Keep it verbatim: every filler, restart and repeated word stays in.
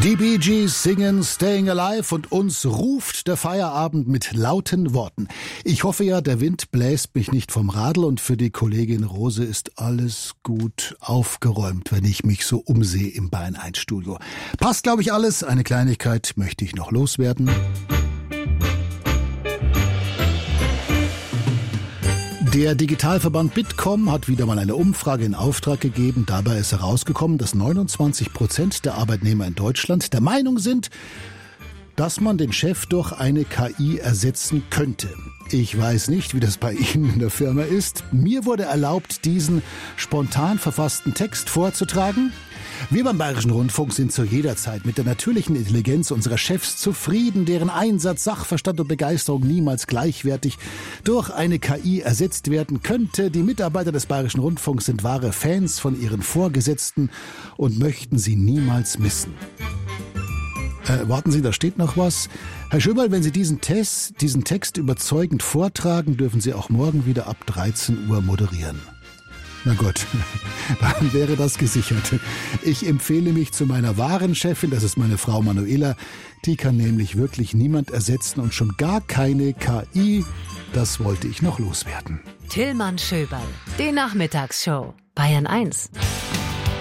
Die Bee Gees singen Staying Alive und uns ruft der Feierabend mit lauten Worten. Ich hoffe ja, der Wind bläst mich nicht vom Radl und für die Kollegin Rose ist alles gut aufgeräumt, wenn ich mich so umsehe im Bayern eins Studio. Passt, glaube ich, alles. Eine Kleinigkeit möchte ich noch loswerden. Der Digitalverband Bitkom hat wieder mal eine Umfrage in Auftrag gegeben. Dabei ist herausgekommen, dass neunundzwanzig Prozent der Arbeitnehmer in Deutschland der Meinung sind, dass man den Chef durch eine K I ersetzen könnte. Ich weiß nicht, wie das bei Ihnen in der Firma ist. Mir wurde erlaubt, diesen spontan verfassten Text vorzutragen. Wir beim Bayerischen Rundfunk sind zu jeder Zeit mit der natürlichen Intelligenz unserer Chefs zufrieden, deren Einsatz, Sachverstand und Begeisterung niemals gleichwertig durch eine K I ersetzt werden könnte. Die Mitarbeiter des Bayerischen Rundfunks sind wahre Fans von ihren Vorgesetzten und möchten sie niemals missen. Äh, warten Sie, da steht noch was. Herr Schöberl, wenn Sie diesen, Test, diesen Text überzeugend vortragen, dürfen Sie auch morgen wieder ab dreizehn Uhr moderieren. Na gut, dann wäre das gesichert. Ich empfehle mich zu meiner wahren Chefin, das ist meine Frau Manuela. Die kann nämlich wirklich niemand ersetzen und schon gar keine K I. Das wollte ich noch loswerden. Tillmann Schöberl, die Nachmittagsshow, Bayern eins.